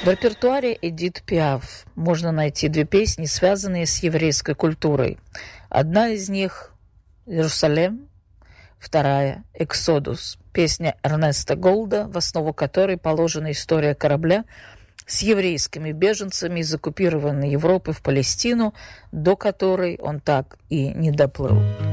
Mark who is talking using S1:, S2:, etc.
S1: В репертуаре Эдит Пиаф можно найти две песни, связанные с еврейской культурой. Одна из них «Иерусалим», вторая «Эксодус», песня Эрнеста Голда, в основу которой положена история корабля с еврейскими беженцами из оккупированной Европы в Палестину, до которой он так и не доплыл.